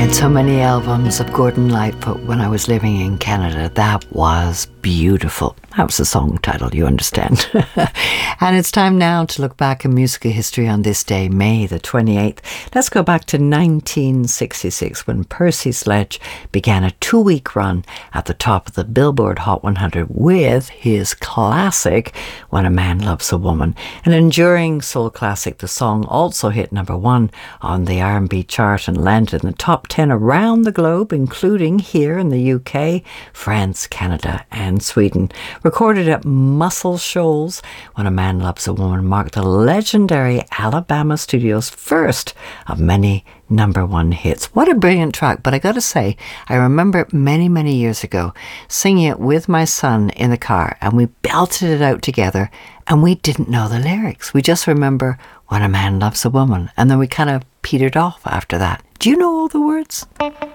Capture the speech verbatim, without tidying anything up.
So many albums of Gordon Lightfoot when I was living in Canada. That was beautiful. That was the song title, you understand. And it's time now to look back in musical history on this day, May the twenty-eighth. Let's go back to nineteen sixty-six when Percy Sledge began a two-week run at the top of the Billboard Hot one hundred with his classic When a Man Loves a Woman. An enduring soul classic, the song also hit number one on the R and B chart and landed in the top ten around the globe, including here in the U K, France, Canada and Sweden. Recorded at Muscle Shoals, When a Man Loves a Woman marked the legendary Alabama Studios' first of many number one hits. What a brilliant track, but I gotta say, I remember it many, many years ago, singing it with my son in the car, and we belted it out together, and we didn't know the lyrics. We just remember When a Man Loves a Woman, and then we kind of petered off after that. Do you know all the words?